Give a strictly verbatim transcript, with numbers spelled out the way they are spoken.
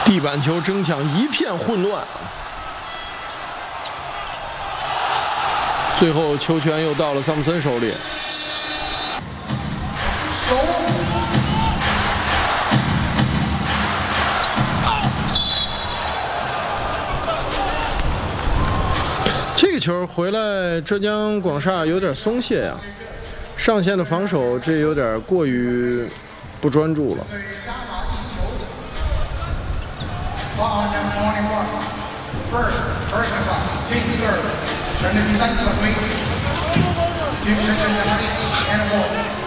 地板球争抢一片混乱，最后球权又到了桑普森手里。这个球回来，浙江广厦有点松懈呀、啊，上线的防守这有点过于不专注了。 First, first and five, team third, 全队第三次的回合，军神神的 and a ball.